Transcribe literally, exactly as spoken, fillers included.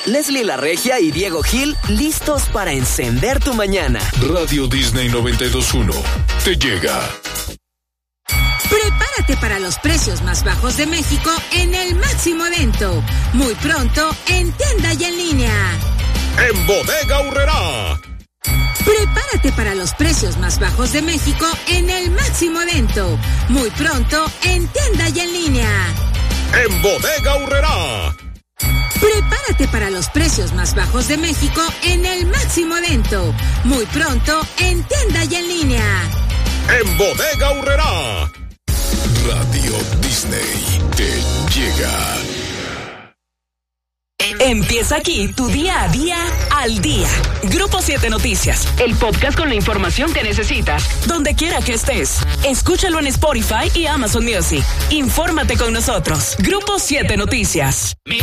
Leslie la Regia y Diego Gil, listos para encender tu mañana. Radio Disney noventa y dos punto uno te llega. Prepárate para los precios más bajos de México en el máximo evento. Muy pronto en tienda y en línea. En Bodega Aurrerá. Prepárate para los precios más bajos de México en el máximo evento. Muy pronto en tienda y en línea. En Bodega Aurrerá. Prepárate para los precios más bajos de México en el máximo evento. Muy pronto en tienda y en línea. En Bodega Aurrerá. Radio Disney te llega. Empieza aquí tu día a día al día. Grupo siete Noticias, el podcast con la información que necesitas, donde quiera que estés. Escúchalo en Spotify y Amazon Music. Infórmate con nosotros. Grupo siete Noticias.